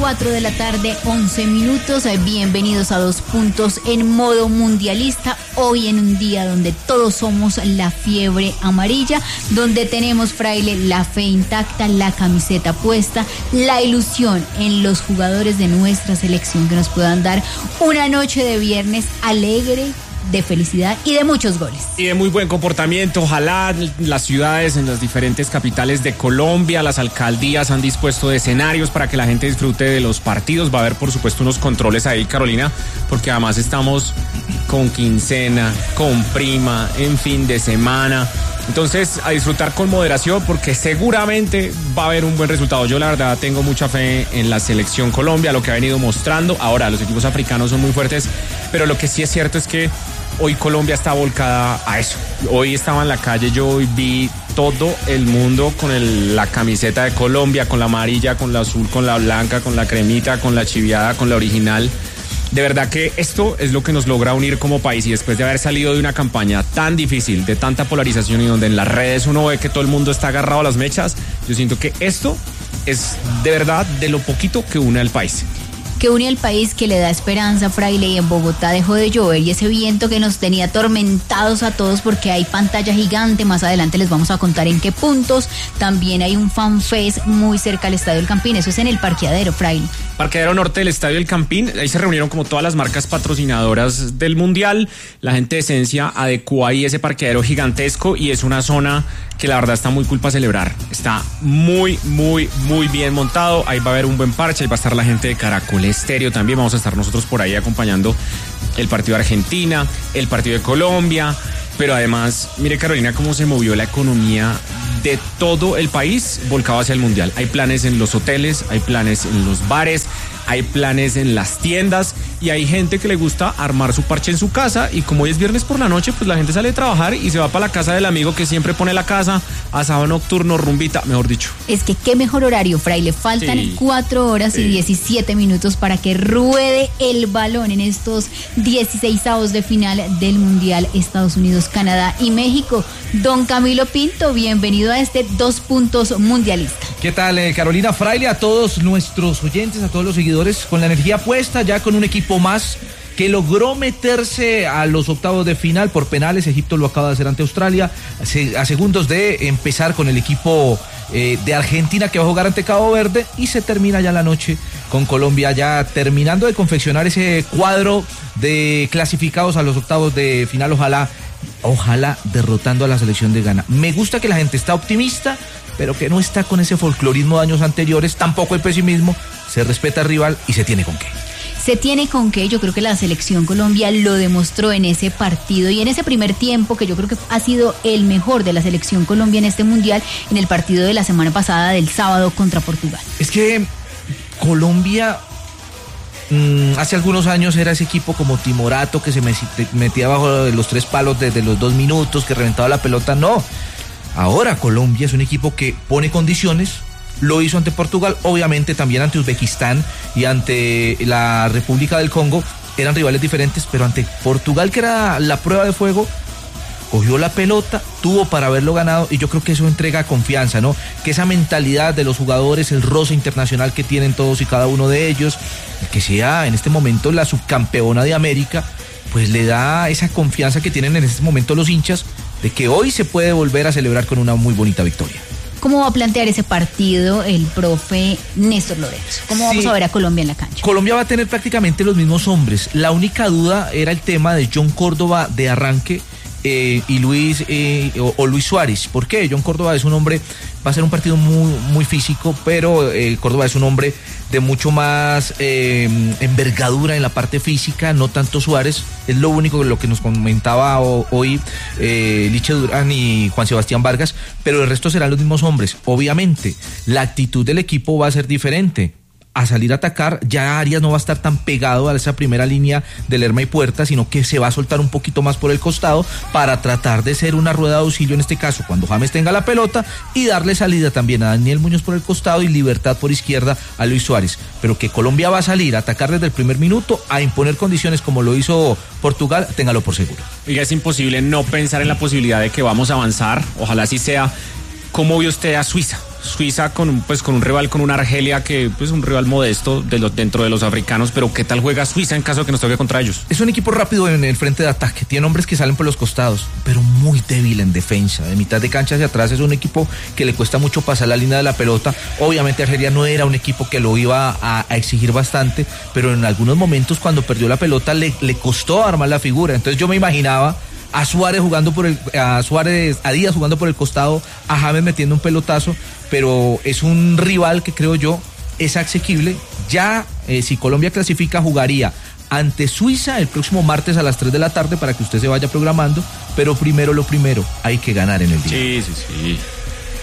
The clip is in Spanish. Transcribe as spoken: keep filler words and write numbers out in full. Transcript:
cuatro de la tarde, once minutos. Bienvenidos a Dos Puntos en modo mundialista. Hoy en un día donde todos somos la fiebre amarilla, donde tenemos, Fraile, la fe intacta, la camiseta puesta, la ilusión en los jugadores de nuestra selección que nos puedan dar una noche de viernes alegre, de felicidad y de muchos goles. Y de muy buen comportamiento. Ojalá las ciudades en las diferentes capitales de Colombia, las alcaldías han dispuesto de escenarios para que la gente disfrute de los partidos. Va a haber, por supuesto, unos controles ahí, Carolina, porque además estamos con quincena, con prima, en fin de semana. Entonces, a disfrutar con moderación, porque seguramente va a haber un buen resultado. Yo, la verdad, tengo mucha fe en la selección Colombia, lo que ha venido mostrando. Ahora, los equipos africanos son muy fuertes, pero lo que sí es cierto es que hoy Colombia está volcada a eso. Hoy estaba en la calle, yo hoy vi todo el mundo con el, la camiseta de Colombia, con la amarilla, con la azul, con la blanca, con la cremita, con la chiviada, con la original. De verdad que esto es lo que nos logra unir como país, y después de haber salido de una campaña tan difícil, de tanta polarización y donde en las redes uno ve que todo el mundo está agarrado a las mechas, yo siento que esto es de verdad de lo poquito que une al país. Que une al país, que le da esperanza, Fraile, y en Bogotá dejó de llover y ese viento que nos tenía atormentados a todos porque hay pantalla gigante, más adelante les vamos a contar en qué puntos. También hay un fanfest muy cerca al Estadio El Campín, eso es en el parqueadero, Fraile. Parqueadero norte del Estadio El Campín, ahí se reunieron como todas las marcas patrocinadoras del Mundial. La gente de Esencia adecuó ahí ese parqueadero gigantesco y es una zona que la verdad está muy cool para celebrar. Está muy, muy, muy bien montado. Ahí va a haber un buen parche, ahí va a estar la gente de Caracol Estéreo también. Vamos a estar nosotros por ahí acompañando el partido de Argentina, el partido de Colombia. Pero además, mire, Carolina, cómo se movió la economía de todo el país volcado hacia el Mundial. Hay planes en los hoteles, hay planes en los bares, hay planes en las tiendas y hay gente que le gusta armar su parche en su casa, y como hoy es viernes por la noche, pues la gente sale de trabajar y se va para la casa del amigo que siempre pone la casa, asado nocturno, rumbita, mejor dicho. Es que qué mejor horario, Fraile. Faltan sí, cuatro horas sí. y diecisiete minutos para que ruede el balón en estos dieciseisavos de final del Mundial Estados Unidos, Canadá y México. Don Camilo Pinto, bienvenido a este Dos Puntos mundialista. ¿Qué tal, eh, Carolina? Fraile, a todos nuestros oyentes, a todos los seguidores, con la energía puesta ya con un equipo más que logró meterse a los octavos de final por penales. Egipto lo acaba de hacer ante Australia, a segundos de empezar con el equipo eh, de Argentina, que va a jugar ante Cabo Verde, y se termina ya la noche con Colombia ya terminando de confeccionar ese cuadro de clasificados a los octavos de final. Ojalá, ojalá derrotando a la selección de Ghana. Me gusta que la gente está optimista, pero que no está con ese folclorismo de años anteriores, tampoco el pesimismo. Se respeta al rival y se tiene con qué. Se tiene con qué. Yo creo que la selección Colombia lo demostró en ese partido y en ese primer tiempo, que yo creo que ha sido el mejor de la selección Colombia en este Mundial, en el partido de la semana pasada del sábado contra Portugal. Es que Colombia mmm, hace algunos años era ese equipo como Timorato, que se metía bajo los tres palos desde los dos minutos, que reventaba la pelota. No, ahora Colombia es un equipo que pone condiciones. Lo hizo ante Portugal, obviamente también ante Uzbekistán y ante la República del Congo. Eran rivales diferentes, pero ante Portugal, que era la prueba de fuego, cogió la pelota, tuvo para haberlo ganado, y yo creo que eso entrega confianza, ¿no? Que esa mentalidad de los jugadores, el roce internacional que tienen todos y cada uno de ellos, que sea en este momento la subcampeona de América, pues le da esa confianza que tienen en este momento los hinchas de que hoy se puede volver a celebrar con una muy bonita victoria. ¿Cómo va a plantear ese partido el profe Néstor Lorenzo? ¿Cómo vamos sí. a ver a Colombia en la cancha? Colombia va a tener prácticamente los mismos hombres. La única duda era el tema de John Córdoba de arranque eh, y Luis eh, o, o Luis Suárez. ¿Por qué? John Córdoba es un hombre, va a ser un partido muy, muy físico, pero eh, Córdoba es un hombre de mucho más eh, envergadura en la parte física, no tanto Suárez. Es lo único que lo que nos comentaba hoy eh, Liche Durán y Juan Sebastián Vargas, pero el resto serán los mismos hombres. Obviamente, la actitud del equipo va a ser diferente. A salir a atacar, ya Arias no va a estar tan pegado a esa primera línea de Lerma y Puerta, sino que se va a soltar un poquito más por el costado para tratar de ser una rueda de auxilio en este caso cuando James tenga la pelota, y darle salida también a Daniel Muñoz por el costado y libertad por izquierda a Luis Suárez. Pero que Colombia va a salir a atacar desde el primer minuto, a imponer condiciones como lo hizo Portugal, téngalo por seguro. Oiga, es imposible no pensar en la posibilidad de que vamos a avanzar, ojalá así sea. ¿Cómo vio usted a Suiza? Suiza con un, pues, con un rival, con una Argelia que es pues, un rival modesto de los, dentro de los africanos, pero ¿qué tal juega Suiza en caso de que nos toque contra ellos? Es un equipo rápido en el frente de ataque, tiene hombres que salen por los costados, pero muy débil en defensa, de mitad de cancha hacia atrás es un equipo que le cuesta mucho pasar la línea de la pelota. Obviamente Argelia no era un equipo que lo iba a, a exigir bastante, pero en algunos momentos cuando perdió la pelota le, le costó armar la figura, entonces yo me imaginaba a Suárez jugando por el, a Suárez, a Díaz jugando por el costado, a James metiendo un pelotazo, pero es un rival que creo yo es asequible. Ya eh, si Colombia clasifica jugaría ante Suiza el próximo martes a las tres de la tarde para que usted se vaya programando, pero primero lo primero, hay que ganar en el día. Sí, sí, sí.